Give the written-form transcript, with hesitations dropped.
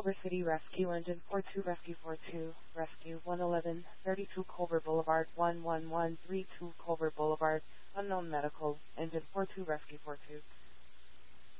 Culver City Rescue Engine 42 Rescue 42, Rescue 111, 32 Culver Boulevard, 11132 Culver Boulevard, unknown medical, Engine 42 Rescue 42.